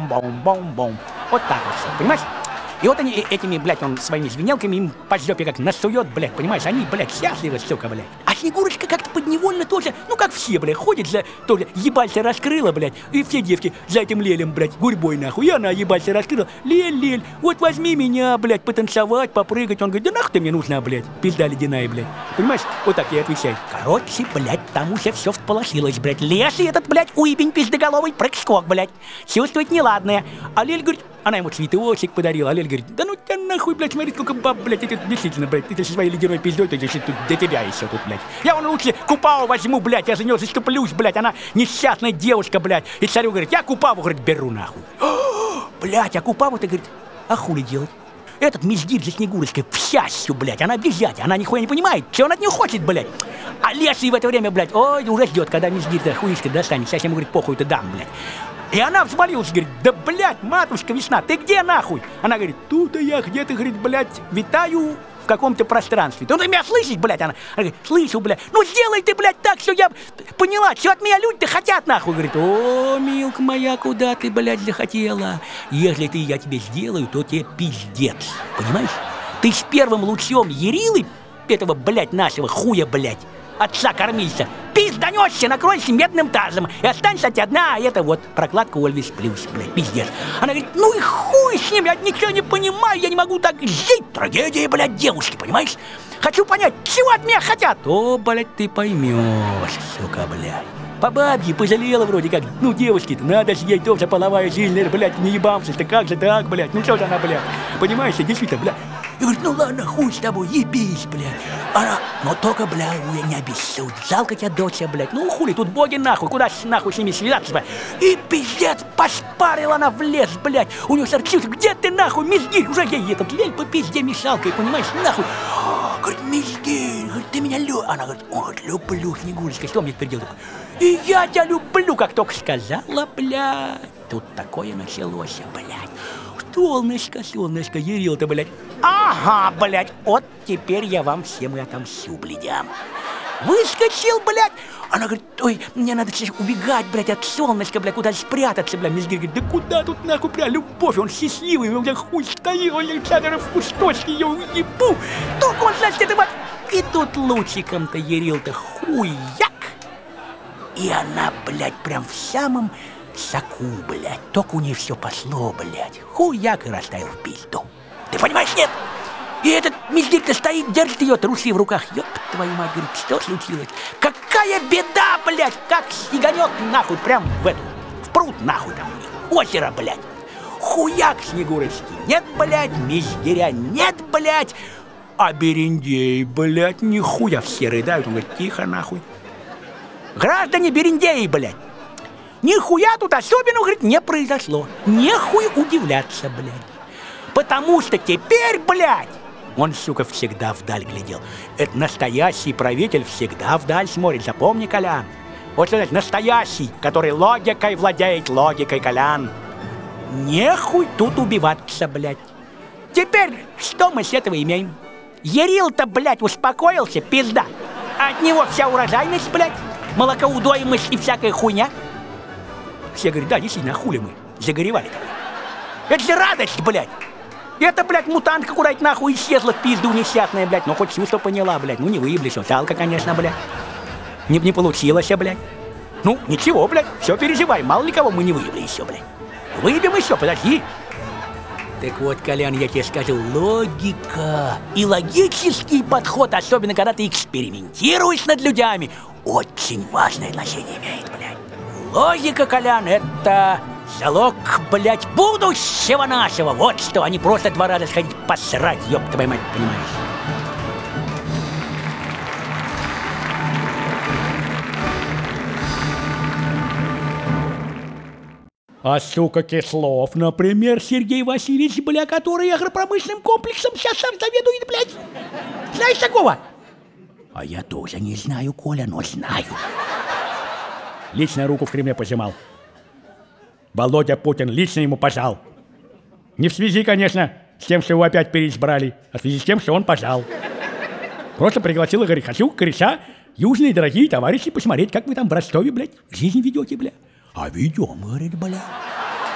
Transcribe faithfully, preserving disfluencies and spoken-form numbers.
бом-бом-бом-бом. Вот так вот все, понимаешь? И вот они этими, блядь, он своими звенелками им по жопе как насует, блядь, понимаешь? Они, блядь, счастливы, сука, блядь. А Снегурочка как-то подневольно тоже, ну, как все, блядь, ходит за, тоже ебальца раскрыла, блядь, и все девки за этим лелем, блядь, гурьбой, нахуй. И она ебальца раскрыла, лель-лель, вот возьми меня, блядь, потанцевать, попрыгать. Он говорит, да нахуй ты мне нужна, блядь, пизда ледяная, блядь. Понимаешь? Вот так я отвечаю. Короче, блядь, там уже все всполошилось, блядь. Леший этот, блядь, уебень пиздоголовый, прыг-скок, блядь. Чувствует неладное. А Лель говорит, она ему цветочек подарила, а Лель говорит, да ну тебя нахуй, блядь, смотри, сколько баб, блядь, это действительно, блядь, ты со своей ледяной пиздой, ты здесь тут до тебя еще тут, блядь. Я вон лучше Купаву возьму, блядь, я за нее заступлюсь, блядь, она несчастная девушка, блядь. И царю говорит, я Купаву, говорит, беру нахуй. Блядь, а Купаву-то, говорит, а хули делать? Этот миздит за Снегурочкой в счастью, блядь, она бежать, она нихуя не понимает, что он от нее хочет, блядь. А Леший в это время, блядь, ой, уже ждет, когда миздит хуишка достанет, сейчас ему, говорит, похуй-то дам, блядь. И она взмолилась, говорит, да, блядь, матушка Весна, ты где нахуй? Она говорит, тут-то я где-то, говорит, блядь, витаю в каком-то пространстве. Ты меня слышишь, блядь? Она, она говорит, слышу, блядь. Ну сделай ты, блядь, так, что я поняла, что от меня люди-то хотят, нахуй. Говорит, о, милка моя, куда ты, блядь, захотела? Если ты я тебе сделаю, то тебе пиздец, понимаешь? Ты с первым лучом Ярилы, этого, блядь, нашего хуя, блядь, отца-кормильца, пизданешься, накройся медным тазом и останешься от тебя одна, а это вот прокладка Ольвис Плюс, блядь, пиздец. Она говорит, ну и хуй с ним, я ничего не понимаю, я не могу так жить. Трагедия, блядь, девушки, понимаешь? Хочу понять, чего от меня хотят. О, блядь, ты поймешь, сука, блядь. По бабье пожалела вроде как, ну девушки-то, надо же ей тоже половая жизнь, блядь, не ебамся-то, как же так, блядь, ну что же она, блядь, понимаешь, действительно, блядь. И говорит, ну ладно, хуй с тобой, ебись, блядь. Она, но только, блядь, я не обессудь. Жалко тебя, доча, блядь. Ну хули, тут боги нахуй, куда с нахуй с ними связаться, блядь. И пиздец, пошпарила она в лес, блядь. У нее сорчился, где ты нахуй, мизгирь? Уже ей этот лель по пизде мешалкой, понимаешь, нахуй. О, говорит, мизгирь, говорит, ты меня любишь. Она говорит, о, люблю, Снегурочка, что мне теперь делать? И я тебя люблю, как только сказала, блядь. Тут такое началось, блядь. Солнышко, солнышко, Ярил-то, блядь. Ага, блядь, вот теперь я вам всем и отомщу, блядям. Выскочил, блядь. Она говорит, ой, мне надо сейчас убегать, блядь, от солнышка, блядь, куда спрятаться, блядь. Мизгирь говорит, да куда тут нахуй, блядь, любовь, он счастливый, у меня хуй стоит, он Александр в кусточке, я уебу. Только он, значит, это, блядь. И тут лучиком-то Ярил-то хуяк. И она, блядь, прям в самом соку, блядь. Только у нее все пошло, блядь. Хуяк и растаял в пизду. Ты понимаешь, нет? И этот мизгирь-то стоит, держит ее трусы в руках. Ёб твою мать, говорит, что случилось? Какая беда, блядь, как снеганет нахуй, прям в эту, в пруд нахуй там, озеро, блядь. Хуяк Снегурочки нет, блядь, мизгиря нет, блядь. А Берендей, блядь, нихуя все рыдают. Он говорит, тихо нахуй. Граждане Берендеи, блядь. Нихуя тут особенно, говорит, не произошло. Нехуй удивляться, блядь. Потому что теперь, блядь, он, сука, всегда вдаль глядел. Это настоящий правитель всегда вдаль смотрит. Запомни, Колян. Вот что значит настоящий, который логикой владеет, логикой, Колян. Нехуй тут убиваться, блядь. Теперь что мы с этого имеем? Ярил-то, блядь, успокоился, пизда. От него вся урожайность, блядь, молокоудоимость и всякая хуйня. Все говорят, да, действительно, хули мы загоревали. Это же радость, блядь. Это, блядь, мутантка куда-то нахуй исчезла в пизду несчастная, блядь. Ну, хоть чувство поняла, блядь. Ну, не выеблись, жалко, конечно, блядь. Не, не получилось, блядь. Ну, ничего, блядь, все переживай. Мало ли кого мы не выебли еще, блядь. Выебем еще, подожди. Так вот, Колян, я тебе скажу, логика и логический подход, особенно когда ты экспериментируешь над людьми, очень важное значение имеет, блядь. Логика, Колян, это залог, блядь, будущего нашего. Вот что, а не просто два раза сходить посрать, ёб твою мать, понимаешь? А сука Кислов, например, Сергей Васильевич, бля, который агропромышленным комплексом сейчас сам заведует, блядь. Знаешь такого? А я тоже не знаю, Коля, но знаю. Лично руку в Кремле пожимал. Володя Путин лично ему пожал. Не в связи, конечно, с тем, что его опять переизбрали, а в связи с тем, что он пожал. Просто пригласил и говорит, хочу кореша, южные дорогие товарищи, посмотреть, как вы там в Ростове, блядь, жизнь ведете, блядь. А ведем, говорит, бля.